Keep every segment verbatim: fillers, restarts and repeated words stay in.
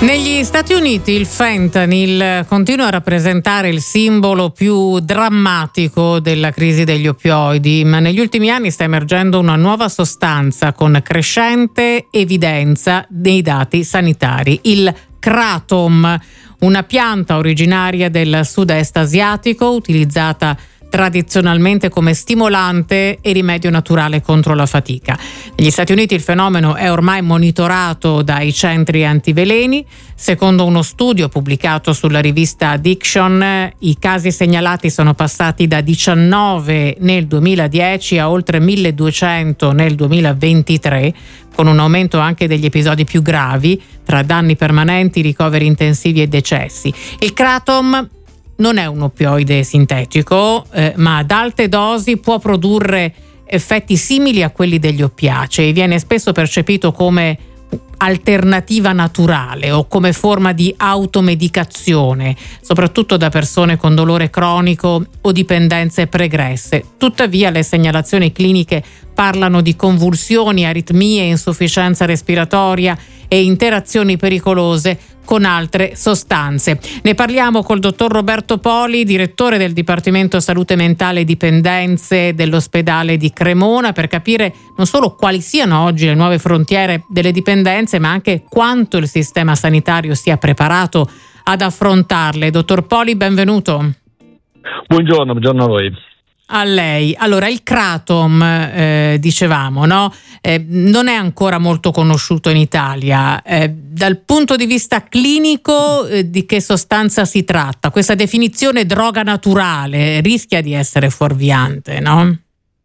Negli Stati Uniti il fentanyl continua a rappresentare il simbolo più drammatico della crisi degli oppioidi, ma negli ultimi anni sta emergendo una nuova sostanza con crescente evidenza nei dati sanitari, il kratom, una pianta originaria del sud-est asiatico utilizzata tradizionalmente come stimolante e rimedio naturale contro la fatica. Negli Stati Uniti il fenomeno è ormai monitorato dai centri antiveleni. Secondo uno studio pubblicato sulla rivista Addiction, i casi segnalati sono passati da diciannove nel duemiladieci a oltre milleduecento nel duemilaventitré, con un aumento anche degli episodi più gravi, tra danni permanenti, ricoveri intensivi e decessi. Il kratom non è un oppioide sintetico, eh, ma ad alte dosi può produrre effetti simili a quelli degli oppiacei. Viene spesso percepito come alternativa naturale o come forma di automedicazione, soprattutto da persone con dolore cronico o dipendenze pregresse. Tuttavia le segnalazioni cliniche parlano di convulsioni, aritmie, insufficienza respiratoria e interazioni pericolose con altre sostanze. Ne parliamo col dottor Roberto Poli, direttore del Dipartimento Salute Mentale e Dipendenze dell'ospedale di Cremona, per capire non solo quali siano oggi le nuove frontiere delle dipendenze, ma anche quanto il sistema sanitario sia preparato ad affrontarle. Dottor Poli, benvenuto. Buongiorno, buongiorno a voi. A lei. Allora, il kratom, eh, dicevamo, no? Eh, non è ancora molto conosciuto in Italia. Eh, dal punto di vista clinico, eh, di che sostanza si tratta? Questa definizione droga naturale rischia di essere fuorviante, no?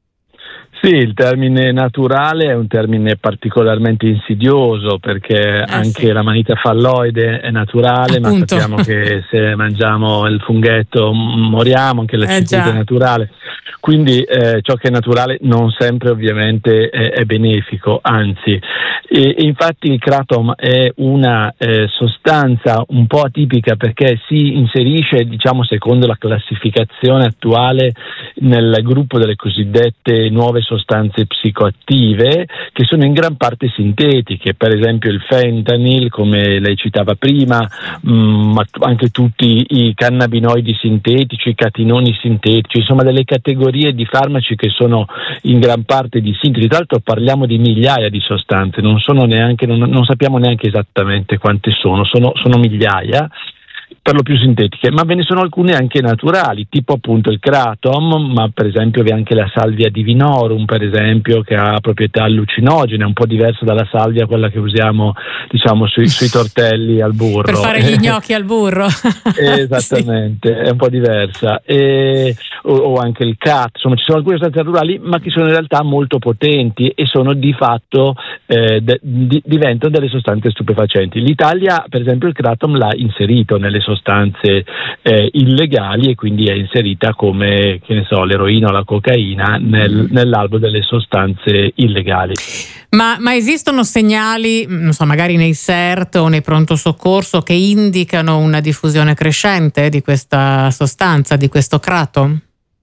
Sì, il termine naturale è un termine particolarmente insidioso, perché eh anche sì. la manita falloide è naturale, Appunto. ma sappiamo che se mangiamo il funghetto moriamo, anche la eh cicuta è naturale. Quindi eh, ciò che è naturale non sempre ovviamente è, è benefico, anzi. E, e infatti il kratom è una eh, sostanza un po' atipica, perché si inserisce, diciamo, secondo la classificazione attuale, nel gruppo delle cosiddette nuove sostanze psicoattive, che sono in gran parte sintetiche. Per esempio il fentanyl, come lei citava prima, mh, ma anche tutti i cannabinoidi sintetici, i catinoni sintetici, insomma delle categorie di farmaci che sono in gran parte di sintesi. Tra l'altro parliamo di migliaia di sostanze, non sono neanche, non, non sappiamo neanche esattamente quante sono, sono, sono migliaia, per lo più sintetiche, ma ve ne sono alcune anche naturali, tipo appunto il kratom, ma per esempio vi è anche la salvia divinorum, per esempio, che ha proprietà allucinogene, un po' diversa dalla salvia quella che usiamo, diciamo, sui, sui tortelli al burro. Per fare gli gnocchi al burro. Esattamente, sì. È un po' diversa. E, o, o anche il cat, insomma ci sono alcune sostanze naturali, ma che sono in realtà molto potenti e sono di fatto, eh, de, di, diventano delle sostanze stupefacenti. L'Italia, per esempio, il kratom l'ha inserito nelle sostanze eh, illegali, e quindi è inserita come, che ne so, l'eroina o la cocaina nel, nell'albo delle sostanze illegali. Ma, ma esistono segnali, non so, magari nei S E R T o nei pronto soccorso, che indicano una diffusione crescente di questa sostanza, di questo kratom?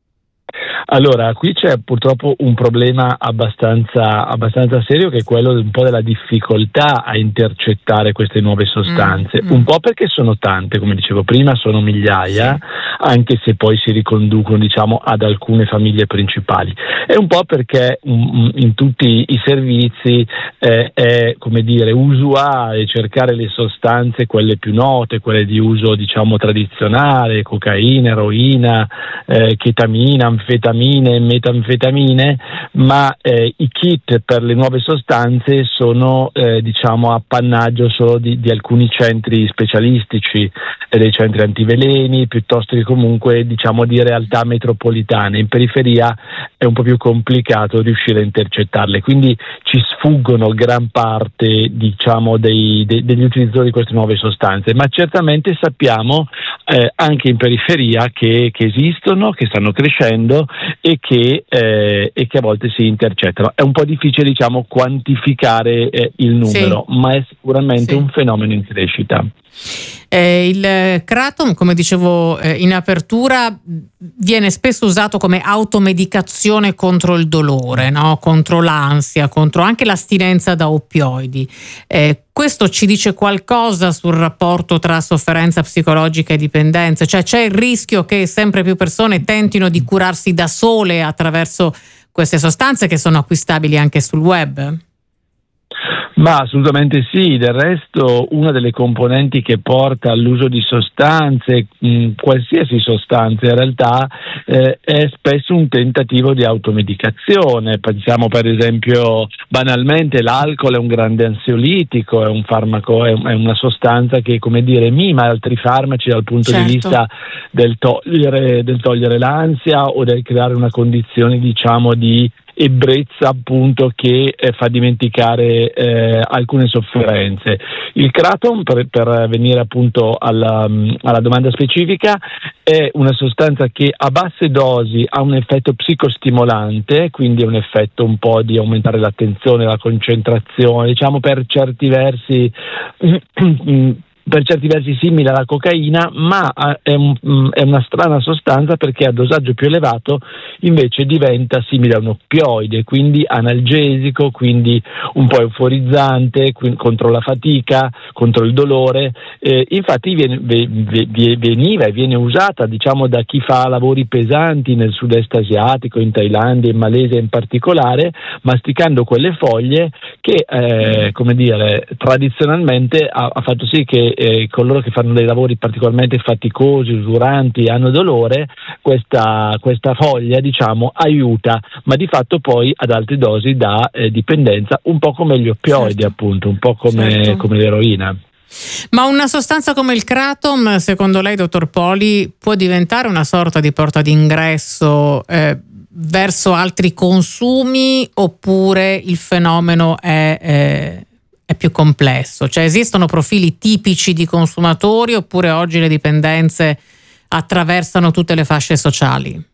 Allora, qui c'è purtroppo un problema abbastanza, abbastanza serio, che è quello un po' della difficoltà a intercettare queste nuove sostanze, mm, mm. un po' perché sono tante, come dicevo prima, sono migliaia, sì. anche se poi si riconducono, diciamo, ad alcune famiglie principali, e un po' perché um, in tutti i servizi eh, è, come dire, usuale cercare le sostanze, quelle più note, quelle di uso, diciamo, tradizionale, cocaina, eroina, eh, chetamina, anfetamina, metanfetamine, ma eh, i kit per le nuove sostanze sono eh, diciamo appannaggio solo di, di alcuni centri specialistici, eh, dei centri antiveleni, piuttosto che comunque, diciamo, di realtà metropolitane. In periferia è un po' più complicato riuscire a intercettarle, quindi ci sfuggono gran parte, diciamo, dei, dei, degli utilizzatori di queste nuove sostanze, ma certamente sappiamo eh, anche in periferia che, che esistono, che stanno crescendo e che, eh, e che a volte si intercettano. È un po' difficile, diciamo, quantificare eh, il numero, sì. ma è sicuramente sì. un fenomeno in crescita. Eh, il kratom, come dicevo eh, in apertura, viene spesso usato come automedicazione contro il dolore, no? Contro l'ansia, contro anche l'astinenza da oppioidi. Eh, questo ci dice qualcosa sul rapporto tra sofferenza psicologica e dipendenza? Cioè c'è il rischio che sempre più persone tentino di curarsi da sole attraverso queste sostanze che sono acquistabili anche sul web? Ma assolutamente sì, del resto una delle componenti che porta all'uso di sostanze, mh, qualsiasi sostanza in realtà, eh, è spesso un tentativo di automedicazione. Pensiamo per esempio banalmente l'alcol è un grande ansiolitico, è un farmaco, è, è una sostanza che, come dire, mima altri farmaci dal punto certo. di vista del togliere, del togliere l'ansia o del creare una condizione, diciamo, di ebbrezza, appunto, che eh, fa dimenticare eh, alcune sofferenze. Il kratom, per, per venire appunto alla, alla domanda specifica, è una sostanza che a basse dosi ha un effetto psicostimolante, quindi è un effetto un po' di aumentare l'attenzione, la concentrazione, diciamo per certi versi per certi versi simile alla cocaina, ma è, un, è una strana sostanza perché a dosaggio più elevato invece diventa simile a un oppioide, quindi analgesico, quindi un po' euforizzante, quindi contro la fatica, contro il dolore. Eh, infatti viene, veniva e viene usata, diciamo, da chi fa lavori pesanti nel sud-est asiatico, in Thailandia, in Malesia in particolare, masticando quelle foglie che, eh, come dire, tradizionalmente ha, ha fatto sì che Eh, coloro che fanno dei lavori particolarmente faticosi, usuranti, hanno dolore, questa, questa foglia, diciamo, aiuta, ma di fatto poi ad alte dosi dà eh, dipendenza, un po' come gli oppioidi, certo. appunto, un po' come, certo. come l'eroina. Ma una sostanza come il kratom, secondo lei, dottor Poli, può diventare una sorta di porta d'ingresso eh, verso altri consumi, oppure il fenomeno è... Eh, è più complesso? Cioè esistono profili tipici di consumatori oppure oggi le dipendenze attraversano tutte le fasce sociali?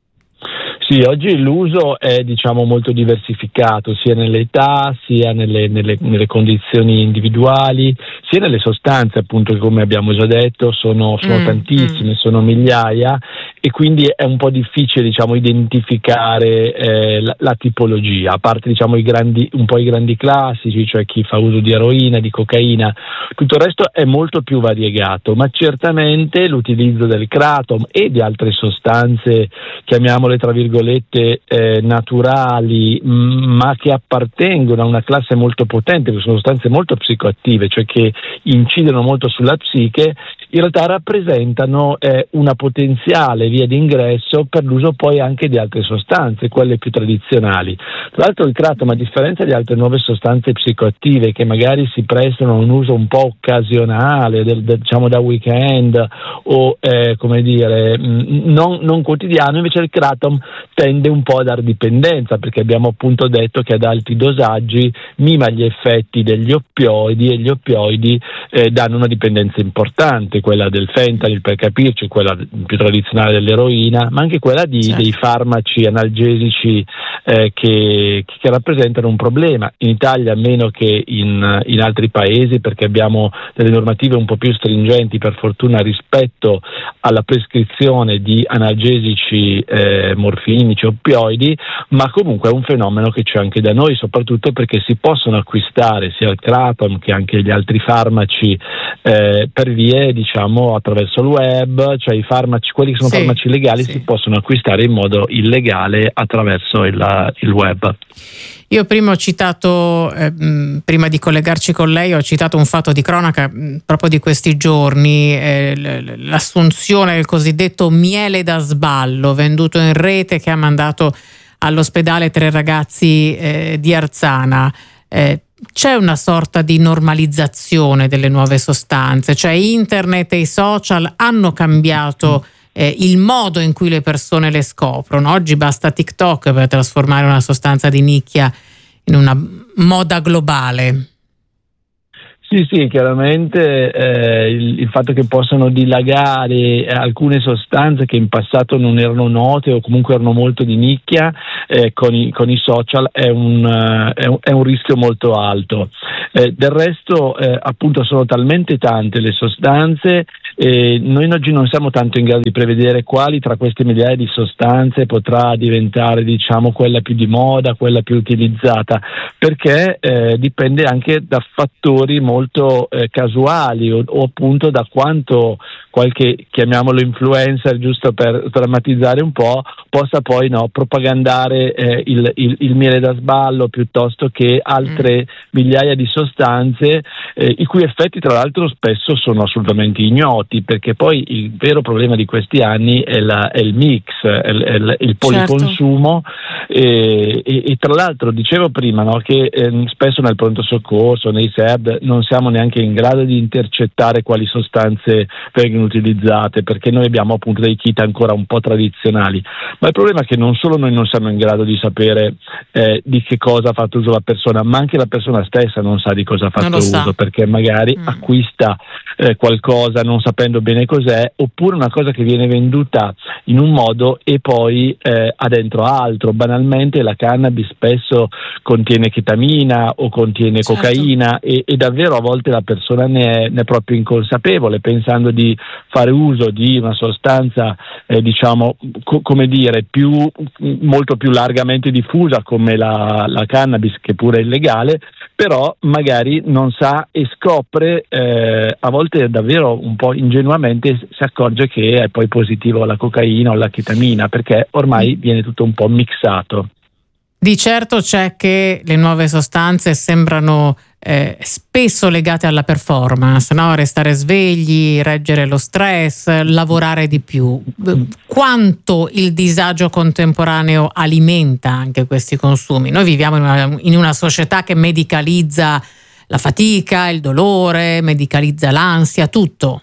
Sì, oggi l'uso è, diciamo, molto diversificato, sia nelle età, sia nelle, nelle, nelle condizioni individuali, sia nelle sostanze, appunto, che come abbiamo già detto sono, sono mm, tantissime, mm. sono migliaia, e quindi è un po' difficile, diciamo, identificare eh, la, la tipologia, a parte, diciamo, i grandi, un po' i grandi classici, cioè chi fa uso di eroina, di cocaina. Tutto il resto è molto più variegato, ma certamente l'utilizzo del kratom e di altre sostanze, chiamiamole tra virgolette eh, naturali, mh, ma che appartengono a una classe molto potente, che sono sostanze molto psicoattive, cioè che incidono molto sulla psiche, in realtà rappresentano eh, una potenziale via d'ingresso per l'uso poi anche di altre sostanze, quelle più tradizionali. Tra l'altro il kratom, a differenza di altre nuove sostanze psicoattive che magari si prestano a un uso un po' occasionale, del, del, diciamo da weekend o eh, come dire mh, non, non quotidiano, invece il kratom tende un po' a dar dipendenza, perché abbiamo appunto detto che ad alti dosaggi mima gli effetti degli oppioidi, e gli oppioidi eh, danno una dipendenza importante, quella del fentanyl per capirci, quella più tradizionale dell'eroina, ma anche quella di, certo. dei farmaci analgesici eh, che, che rappresentano un problema in Italia meno che in, in altri paesi, perché abbiamo delle normative un po' più stringenti, per fortuna, rispetto alla prescrizione di analgesici eh, morfinici, oppioidi, ma comunque è un fenomeno che c'è anche da noi, soprattutto perché si possono acquistare sia il kratom che anche gli altri farmaci eh, per vie, diciamo, attraverso il web, cioè i farmaci, quelli che sono sì, farmaci legali sì. si possono acquistare in modo illegale attraverso il, il web. Io prima ho citato, eh, prima di collegarci con lei, ho citato un fatto di cronaca mh, proprio di questi giorni, eh, l'assunzione del cosiddetto miele da sballo venduto in rete, che ha mandato all'ospedale tre ragazzi eh, di Arzana. Eh, c'è una sorta di normalizzazione delle nuove sostanze, cioè internet e i social hanno cambiato Eh, il modo in cui le persone le scoprono. Oggi basta TikTok per trasformare una sostanza di nicchia in una moda globale. Sì, sì, chiaramente eh, il, il fatto che possano dilagare alcune sostanze che in passato non erano note o comunque erano molto di nicchia eh, con, i, con i social è un, uh, è un, è un rischio molto alto. Eh, del resto eh, appunto sono talmente tante le sostanze, eh, noi oggi non siamo tanto in grado di prevedere quali tra queste migliaia di sostanze potrà diventare, diciamo, quella più di moda, quella più utilizzata, perché eh, dipende anche da fattori molto eh, casuali o, o appunto da quanto qualche, chiamiamolo influencer, giusto per drammatizzare un po', possa poi no, propagandare eh, il, il, il miele da sballo piuttosto che altre mm. migliaia di sostanze eh, i cui effetti tra l'altro spesso sono assolutamente ignoti, perché poi il vero problema di questi anni è, la, è il mix, è il, è il, il policonsumo. Certo. e, e, e tra l'altro dicevo prima no, che eh, spesso nel pronto soccorso, nei S E R D non siamo neanche in grado di intercettare quali sostanze vengono utilizzate, perché noi abbiamo appunto dei kit ancora un po' tradizionali, ma il problema è che non solo noi non siamo in grado di sapere eh, di che cosa ha fatto uso la persona, ma anche la persona stessa non sa di cosa ha fatto uso sa. perché magari mm. acquista eh, qualcosa non sapendo bene cos'è, oppure una cosa che viene venduta in un modo e poi eh, ha dentro altro. Banalmente la cannabis spesso contiene chetamina o contiene certo. cocaina e, e davvero a volte la persona ne è, ne è proprio inconsapevole, pensando di fare uso di una sostanza eh, diciamo co- come dire più molto più largamente diffusa come la, la cannabis, che pure è illegale, però magari non sa e scopre eh, a volte davvero un po' ingenuamente si accorge che è poi positivo alla cocaina o alla chetamina, perché ormai viene tutto un po' mixato. Di certo c'è che le nuove sostanze sembrano eh, spesso legate alla performance, no? Restare svegli, reggere lo stress, lavorare di più. Quanto il disagio contemporaneo alimenta anche questi consumi? Noi viviamo in una, in una società che medicalizza la fatica, il dolore, medicalizza l'ansia, tutto.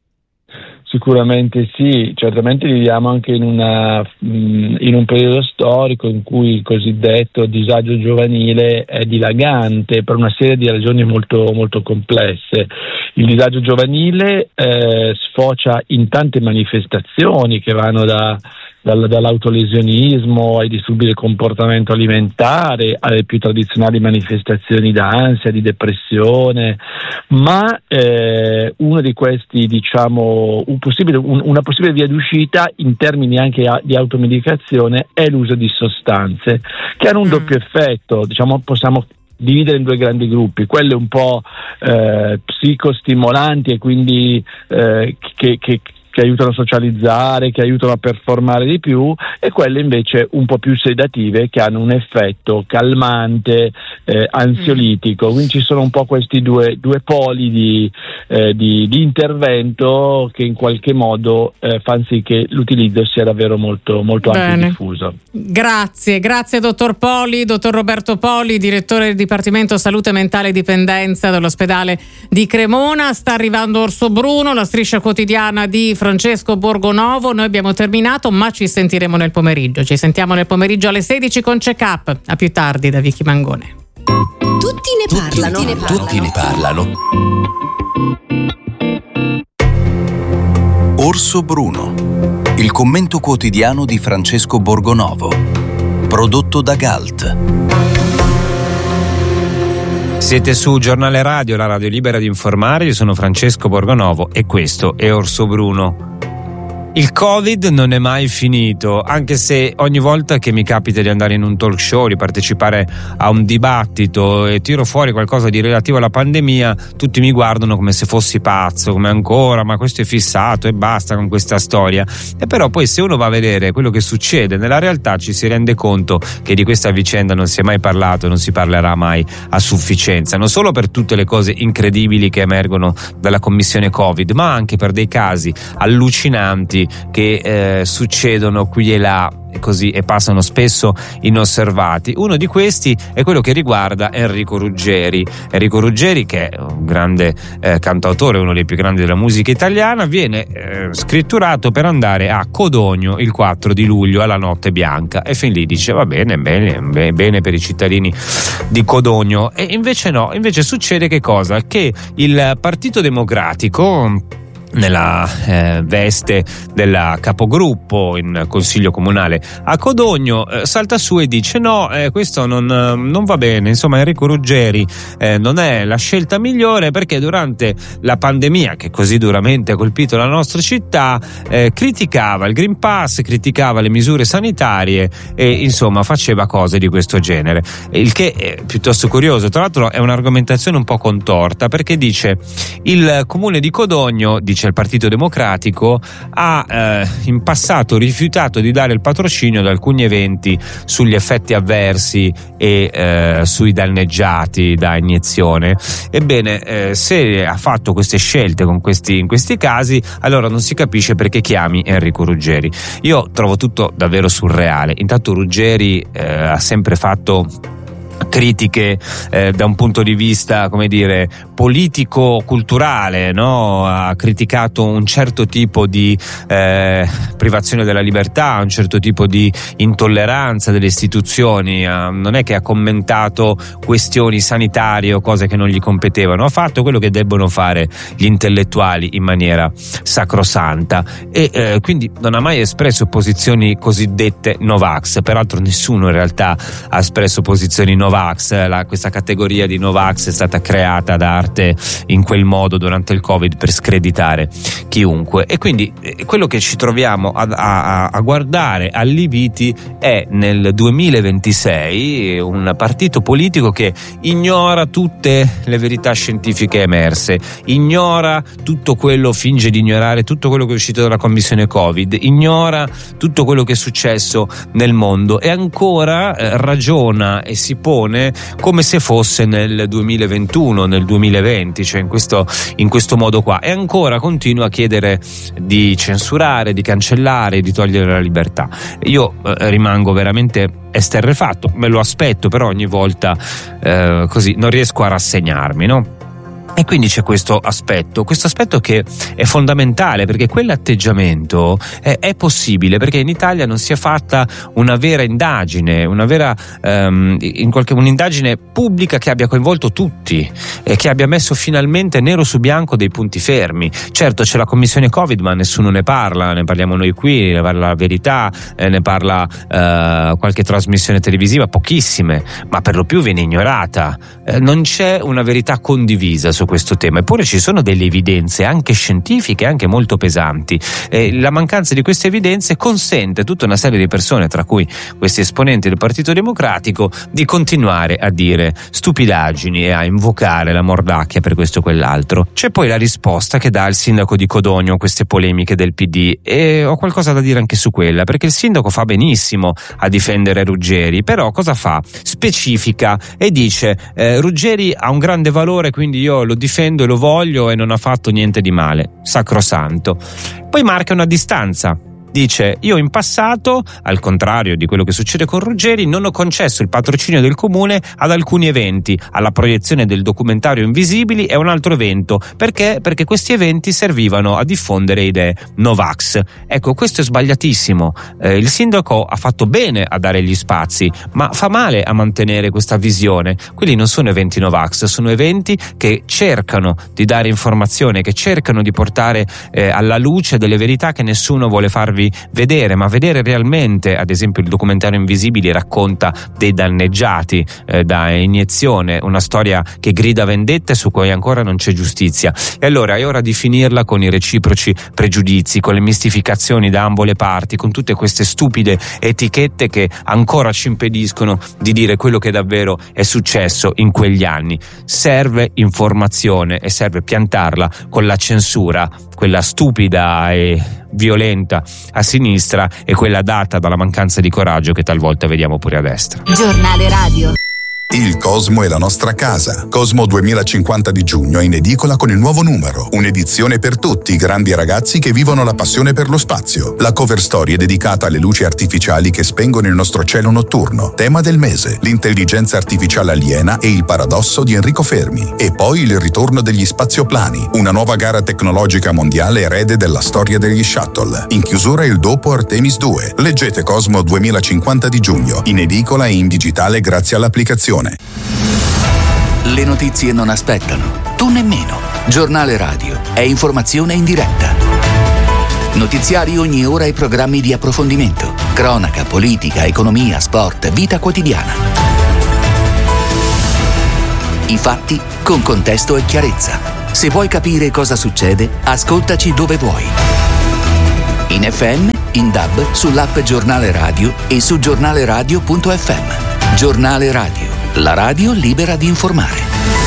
Sicuramente sì, certamente viviamo anche in, una, in un periodo storico in cui il cosiddetto disagio giovanile è dilagante per una serie di ragioni molto, molto complesse. Il disagio giovanile eh, sfocia in tante manifestazioni che vanno da Dal, dall'autolesionismo ai disturbi del comportamento alimentare, alle più tradizionali manifestazioni d'ansia, di depressione, ma eh, uno di questi, diciamo, un possibile, un, una possibile via d'uscita in termini anche a, di automedicazione è l'uso di sostanze che hanno un doppio effetto, diciamo, possiamo dividere in due grandi gruppi, quelle un po' eh, psicostimolanti e quindi eh, che, che che aiutano a socializzare, che aiutano a performare di più, e quelle invece un po' più sedative che hanno un effetto calmante, eh, ansiolitico. Quindi ci sono un po' questi due, due poli di, eh, di, di intervento che in qualche modo eh, fanno sì che l'utilizzo sia davvero molto, molto ampio diffuso. Grazie, grazie dottor Poli, dottor Roberto Poli, direttore del Dipartimento Salute Mentale e Dipendenza dell'ospedale di Cremona. Sta arrivando Orso Bruno, la striscia quotidiana di Francesco Borgonovo. Noi abbiamo terminato, ma ci sentiremo nel pomeriggio. Ci sentiamo nel pomeriggio alle sedici con Check Up. A più tardi da Vicky Mangone. Tutti ne parlano. Tutti ne parlano. Tutti ne parlano. Orso Bruno, il commento quotidiano di Francesco Borgonovo, prodotto da Galt. Siete su Giornale Radio, la radio libera di informare. Io sono Francesco Borgonovo e questo è Orso Bruno. Il Covid non è mai finito, anche se ogni volta che mi capita di andare in un talk show, di partecipare a un dibattito e tiro fuori qualcosa di relativo alla pandemia, tutti mi guardano come se fossi pazzo, come ancora, ma questo è fissato e basta con questa storia. E però poi se uno va a vedere quello che succede nella realtà ci si rende conto che di questa vicenda non si è mai parlato e non si parlerà mai a sufficienza, non solo per tutte le cose incredibili che emergono dalla commissione Covid, ma anche per dei casi allucinanti che eh, succedono qui e là così e passano spesso inosservati. Uno di questi è quello che riguarda Enrico Ruggeri. Enrico Ruggeri, che è un grande eh, cantautore, uno dei più grandi della musica italiana, viene eh, scritturato per andare a Codogno il quattro di luglio alla Notte Bianca, e fin lì dice va bene, bene, bene per i cittadini di Codogno. E invece no, invece succede che cosa? Che il Partito Democratico, nella eh, veste della capogruppo in consiglio comunale a Codogno, eh, salta su e dice no, eh, questo non, non va bene, insomma Enrico Ruggeri eh, non è la scelta migliore, perché durante la pandemia che così duramente ha colpito la nostra città eh, criticava il Green Pass, criticava le misure sanitarie e insomma faceva cose di questo genere, il che è piuttosto curioso. Tra l'altro è un'argomentazione un po' contorta, perché dice il comune di Codogno, dice il Partito Democratico, ha eh, in passato rifiutato di dare il patrocinio ad alcuni eventi sugli effetti avversi e eh, sui danneggiati da iniezione. Ebbene, eh, se ha fatto queste scelte con questi, in questi casi, allora non si capisce perché chiami Enrico Ruggeri. Io trovo tutto davvero surreale. Intanto Ruggeri eh, ha sempre fatto critiche eh, da un punto di vista, come dire, politico-culturale, no? Ha criticato un certo tipo di eh, privazione della libertà, un certo tipo di intolleranza delle istituzioni, eh, non è che ha commentato questioni sanitarie o cose che non gli competevano, ha fatto quello che debbono fare gli intellettuali in maniera sacrosanta, e eh, quindi non ha mai espresso posizioni cosiddette Novax. Peraltro nessuno in realtà ha espresso posizioni Novax. La, questa categoria di Novax è stata creata da Arte in quel modo durante il Covid per screditare chiunque, e quindi eh, quello che ci troviamo a, a, a guardare allibiti è nel duemilaventisei un partito politico che ignora tutte le verità scientifiche emerse, ignora tutto quello, finge di ignorare tutto quello che è uscito dalla commissione Covid, ignora tutto quello che è successo nel mondo, e ancora eh, ragiona e si pone come se fosse nel duemilaventuno, nel duemilaventi, cioè in questo, in questo modo qua, e ancora continua a chiedere di censurare, di cancellare, di togliere la libertà. Io eh, rimango veramente esterrefatto, me lo aspetto, però ogni volta eh, così non riesco a rassegnarmi, no? E quindi c'è questo aspetto, questo aspetto che è fondamentale, perché quell'atteggiamento è, è possibile perché in Italia non si è fatta una vera indagine, una vera um, in qualche un'indagine pubblica che abbia coinvolto tutti e che abbia messo finalmente nero su bianco dei punti fermi. Certo, c'è la commissione Covid, ma nessuno ne parla, ne parliamo noi qui, ne parla La Verità, eh, ne parla uh, qualche trasmissione televisiva, pochissime, ma per lo più viene ignorata. Eh, non c'è una verità condivisa su questo tema, eppure ci sono delle evidenze anche scientifiche, anche molto pesanti, e la mancanza di queste evidenze consente a tutta una serie di persone, tra cui questi esponenti del Partito Democratico, di continuare a dire stupidaggini e a invocare la mordacchia per questo o quell'altro. C'è poi la risposta che dà il sindaco di Codogno a queste polemiche del P D, e ho qualcosa da dire anche su quella, perché il sindaco fa benissimo a difendere Ruggeri, però cosa fa? Specifica e dice eh, Ruggeri ha un grande valore, quindi io lo difendo e lo voglio e non ha fatto niente di male, sacrosanto. Poi marca una distanza. Dice: io in passato, al contrario di quello che succede con Ruggeri, non ho concesso il patrocinio del comune ad alcuni eventi, alla proiezione del documentario Invisibili è un altro evento. Perché? Perché questi eventi servivano a diffondere idee Novax. Ecco, questo è sbagliatissimo. Eh, il sindaco ha fatto bene a dare gli spazi, ma fa male a mantenere questa visione. Quelli non sono eventi Novax, sono eventi che cercano di dare informazione, che cercano di portare eh, alla luce delle verità che nessuno vuole farvi vedere, ma vedere realmente. Ad esempio il documentario Invisibili racconta dei danneggiati eh, da iniezione, una storia che grida vendetta e su cui ancora non c'è giustizia, e allora è ora di finirla con i reciproci pregiudizi, con le mistificazioni da ambo le parti, con tutte queste stupide etichette che ancora ci impediscono di dire quello che davvero è successo in quegli anni. Serve informazione e serve piantarla con la censura, quella stupida e violenta a sinistra e quella data dalla mancanza di coraggio che talvolta vediamo pure a destra. Giornale radio. Il Cosmo è la nostra casa. Cosmo duemilacinquanta di giugno è in edicola con il nuovo numero. Un'edizione per tutti i grandi ragazzi che vivono la passione per lo spazio. La cover story è dedicata alle luci artificiali che spengono il nostro cielo notturno. Tema del mese: l'intelligenza artificiale aliena e il paradosso di Enrico Fermi. E poi il ritorno degli spazioplani, una nuova gara tecnologica mondiale erede della storia degli shuttle. In chiusura il dopo Artemis due. Leggete Cosmo duemilacinquanta di giugno, in edicola e in digitale grazie all'applicazione. Le notizie non aspettano, tu nemmeno. Giornale Radio è informazione in diretta. Notiziari ogni ora e programmi di approfondimento. Cronaca, politica, economia, sport, vita quotidiana. I fatti con contesto e chiarezza. Se vuoi capire cosa succede, ascoltaci dove vuoi. In F M, in D A B, sull'app Giornale Radio e su giornaleradio punto effe emme. Giornale Radio, la radio libera di informare.